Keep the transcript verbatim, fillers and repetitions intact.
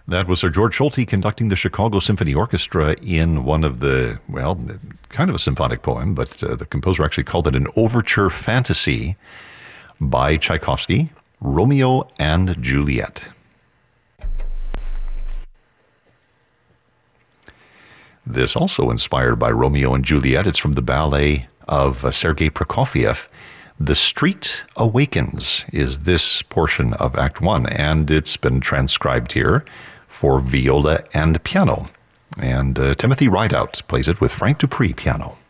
That was Sir George Solti conducting the Chicago Symphony Orchestra in one of the, well, kind of a symphonic poem, but uh, the composer actually called it an overture fantasy by Tchaikovsky, Romeo and Juliet. This also inspired by Romeo and Juliet. It's from the ballet of uh, Sergei Prokofiev. The Street Awakens is this portion of Act One, and it's been transcribed here for viola and piano. And uh, Timothy Rideout plays it with Frank Dupree piano.